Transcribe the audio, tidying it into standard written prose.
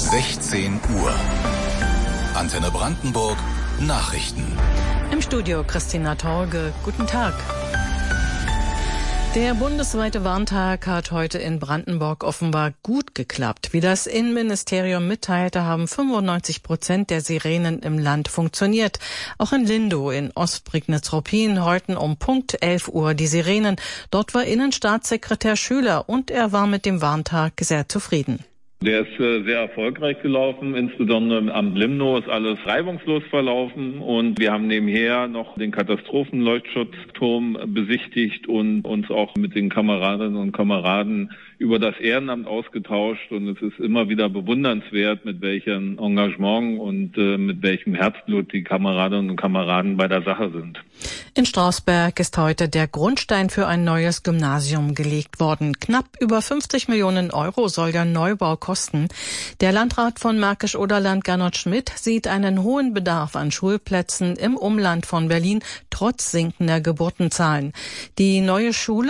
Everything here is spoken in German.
16 Uhr. Antenne Brandenburg Nachrichten. Im Studio Christina Torge. Guten Tag. Der bundesweite Warntag hat heute in Brandenburg offenbar gut geklappt. Wie das Innenministerium mitteilte, haben 95% der Sirenen im Land funktioniert. Auch in Lindow in Ostprignitz-Ruppin heulten um Punkt 11 Uhr die Sirenen. Dort war Innenstaatssekretär Schüler und er war mit dem Warntag sehr zufrieden. Der ist sehr erfolgreich gelaufen, insbesondere im Amt Limnow ist alles reibungslos verlaufen und wir haben nebenher noch den Katastrophenleuchtschutzturm besichtigt und uns auch mit den Kameradinnen und Kameraden über das Ehrenamt ausgetauscht und es ist immer wieder bewundernswert, mit welchem Engagement und mit welchem Herzblut die Kameradinnen und Kameraden bei der Sache sind. In Strausberg ist heute der Grundstein für ein neues Gymnasium gelegt worden. Knapp über 50 Millionen Euro soll der Neubau kosten. Der Landrat von Märkisch-Oderland, Gernot Schmidt, sieht einen hohen Bedarf an Schulplätzen im Umland von Berlin trotz sinkender Geburtenzahlen. Die neue Schule